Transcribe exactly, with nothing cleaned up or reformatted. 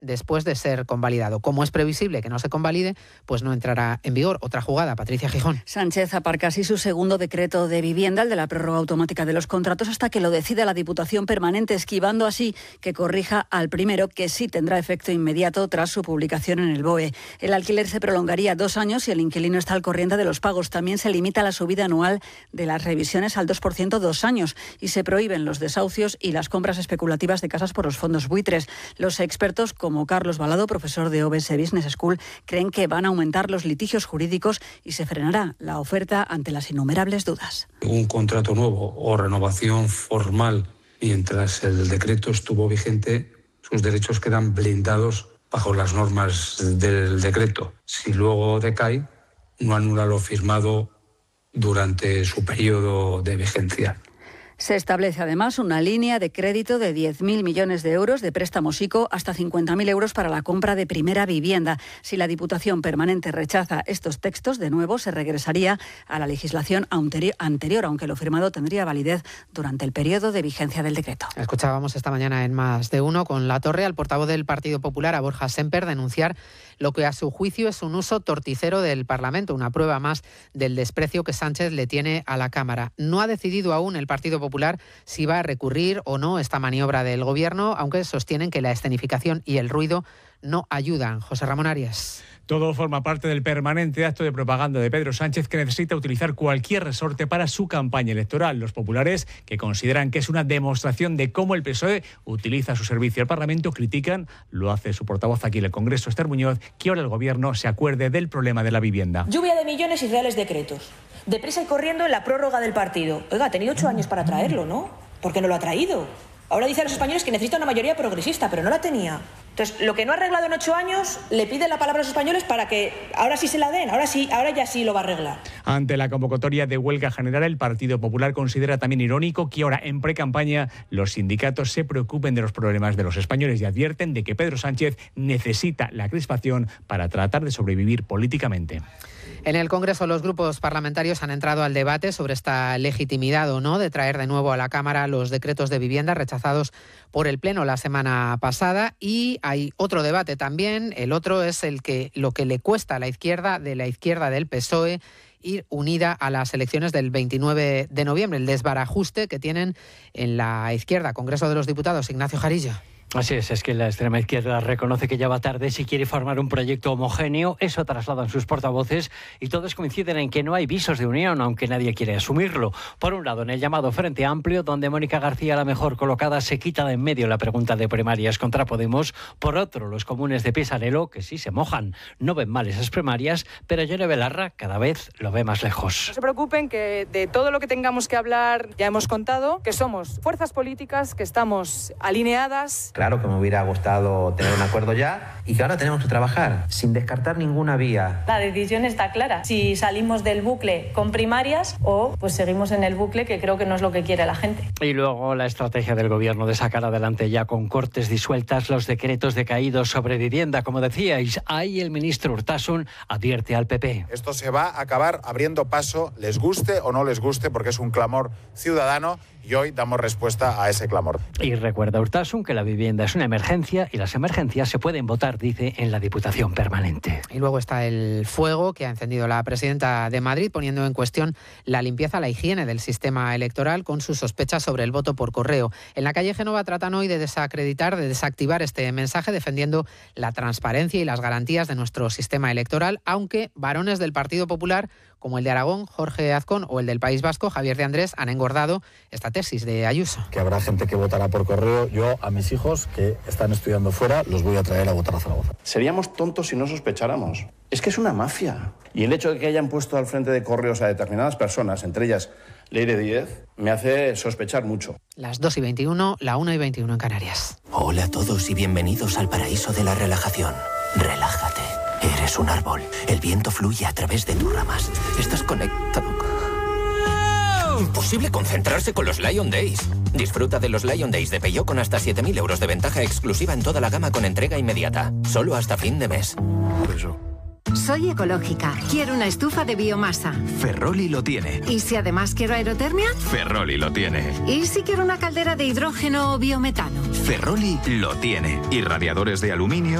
después de ser convalidado. Como es previsible que no se convalide, pues no entrará en vigor. Otra jugada, Patricia Gijón. Sánchez aparca así su segundo decreto de vivienda, el de la prórroga automática de los contratos, hasta que lo decida la Diputación Permanente, esquivando así que corrija al primero, que sí tendrá efecto inmediato tras su publicación en el B O E. El alquiler se prolongaría dos años y el inquilino está al corriente de los pagos. También se limita la subida anual de las revisiones al dos por ciento dos años y se prohíben los desahucios y las compras especulativas de casas por los fondos buitres. Los expertos, como Carlos Balado, profesor de O B S Business School, creen que van a aumentar los litigios jurídicos y se frenará la oferta ante las innumerables dudas. Un contrato nuevo o renovación formal mientras el decreto estuvo vigente, sus derechos quedan blindados bajo las normas del decreto. Si luego decae, no anula lo firmado durante su periodo de vigencia. Se establece además una línea de crédito de diez mil millones de euros de préstamos ICO hasta cincuenta mil euros para la compra de primera vivienda. Si la Diputación Permanente rechaza estos textos, de nuevo se regresaría a la legislación anterior, aunque lo firmado tendría validez durante el periodo de vigencia del decreto. Escuchábamos esta mañana en Más de Uno con La Torre al portavoz del Partido Popular, a Borja Sémper, denunciar lo que a su juicio es un uso torticero del Parlamento, una prueba más del desprecio que Sánchez le tiene a la Cámara. No ha decidido aún el Partido Popular si va a recurrir o no esta maniobra del Gobierno, aunque sostienen que la escenificación y el ruido no ayudan. José Ramón Arias. Todo forma parte del permanente acto de propaganda de Pedro Sánchez, que necesita utilizar cualquier resorte para su campaña electoral. Los populares, que consideran que es una demostración de cómo el P S O E utiliza su servicio al Parlamento, critican, lo hace su portavoz aquí en el Congreso, Esther Muñoz, que ahora el Gobierno se acuerde del problema de la vivienda. Lluvia de millones y reales decretos. Deprisa y corriendo en la prórroga del partido. Oiga, ha tenido ocho años para traerlo, ¿no? ¿Por qué no lo ha traído? Ahora dice a los españoles que necesita una mayoría progresista, pero no la tenía. Entonces, lo que no ha arreglado en ocho años, le pide la palabra a los españoles para que ahora sí se la den, ahora sí, ahora ya sí lo va a arreglar. Ante la convocatoria de huelga general, el Partido Popular considera también irónico que ahora, en precampaña, los sindicatos se preocupen de los problemas de los españoles y advierten de que Pedro Sánchez necesita la crispación para tratar de sobrevivir políticamente. En el Congreso, los grupos parlamentarios han entrado al debate sobre esta legitimidad o no de traer de nuevo a la Cámara los decretos de vivienda rechazados por el Pleno la semana pasada, y hay otro debate también. El otro es el que lo que le cuesta a la izquierda, de la izquierda del P S O E, ir unida a las elecciones del veintinueve de noviembre, el desbarajuste que tienen en la izquierda. Congreso de los Diputados, Ignacio Jarillo. Así es, es que la extrema izquierda reconoce que ya va tarde si quiere formar un proyecto homogéneo. Eso trasladan sus portavoces y todos coinciden en que no hay visos de unión, aunque nadie quiere asumirlo. Por un lado, en el llamado Frente Amplio, donde Mónica García, la mejor colocada, se quita de en medio la pregunta de primarias contra Podemos. Por otro, los comunes de Pisarello, que sí se mojan, no ven mal esas primarias, pero Yone Belarra cada vez lo ve más lejos. No se preocupen, que de todo lo que tengamos que hablar ya hemos contado, que somos fuerzas políticas, que estamos alineadas. Claro que me hubiera gustado tener un acuerdo ya y que ahora tenemos que trabajar sin descartar ninguna vía. La decisión está clara. Si salimos del bucle con primarias o pues seguimos en el bucle, que creo que no es lo que quiere la gente. Y luego la estrategia del Gobierno de sacar adelante ya con cortes disueltas los decretos decaídos sobre vivienda. Como decíais, ahí el ministro Urtasun advierte al P P. Esto se va a acabar abriendo paso, les guste o no les guste, porque es un clamor ciudadano. Y hoy damos respuesta a ese clamor. Y recuerda Urtasun que la vivienda es una emergencia y las emergencias se pueden votar, dice, en la Diputación Permanente. Y luego está el fuego que ha encendido la presidenta de Madrid, poniendo en cuestión la limpieza, la higiene del sistema electoral, con sus sospechas sobre el voto por correo. En la calle Génova tratan hoy de desacreditar, de desactivar este mensaje, defendiendo la transparencia y las garantías de nuestro sistema electoral, aunque varones del Partido Popular, como el de Aragón, Jorge Azcón, o el del País Vasco, Javier de Andrés, han engordado esta tesis de Ayuso. Que habrá gente que votará por correo. Yo a mis hijos que están estudiando fuera los voy a traer a votar a Zaragoza. Seríamos tontos si no sospecháramos. Es que es una mafia. Y el hecho de que hayan puesto al frente de correos a determinadas personas, entre ellas Leire Díez, me hace sospechar mucho. Las dos y veintiuno, la una y veintiuno en Canarias. Hola a todos y bienvenidos al paraíso de la relajación. Relájate. Eres un árbol. El viento fluye a través de tus ramas. Estás conectado. Imposible concentrarse con los Lion Days. Disfruta de los Lion Days de Peugeot con hasta siete mil euros de ventaja exclusiva en toda la gama con entrega inmediata. Solo hasta fin de mes. Por eso. Soy ecológica. Quiero una estufa de biomasa. Ferroli lo tiene. ¿Y si además quiero aerotermia? Ferroli lo tiene. ¿Y si quiero una caldera de hidrógeno o biometano? Ferroli lo tiene. Y radiadores de aluminio